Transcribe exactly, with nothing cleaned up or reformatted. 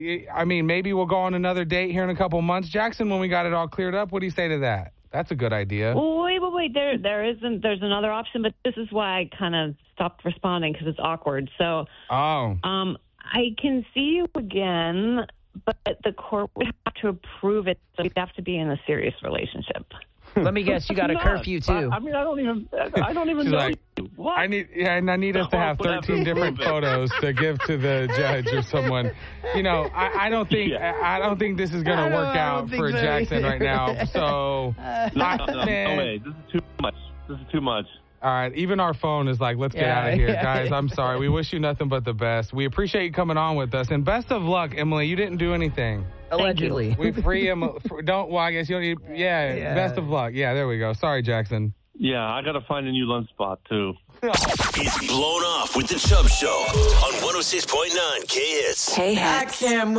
I mean, maybe we'll go on another date here in a couple months. Jackson, when we got it all cleared up, what do you say to that? That's a good idea. Wait, wait, wait. There, there isn't. There's another option, but this is why I kind of stopped responding because it's awkward. So, oh, um, I can see you again, but the court would have to approve it. So we'd have to be in a serious relationship. Let me guess, you got a curfew too. I, I mean, I don't even. I don't even She's know. like, you. What? I need, yeah, and I need us to have thirteen different photos to give to the judge or someone. You know, I, I don't think, Yeah. I, I don't think this is going to work out for so Jackson either. right now. So, no, I, no, no, man, no way. This is too much. This is too much. all right, even our phone is like, let's get Yeah, out of here, yeah. guys. I'm sorry. We wish you nothing but the best. We appreciate you coming on with us, and best of luck, Emily. You didn't do anything. Allegedly. We free him. Don't. Well, I guess you don't need. Yeah, Yeah. Best of luck. Yeah, there we go. Sorry, Jackson. Yeah, I got to find a new lunch spot too. It's Blown Off with the Chubb Show on one oh six point nine K Hits. K Hits.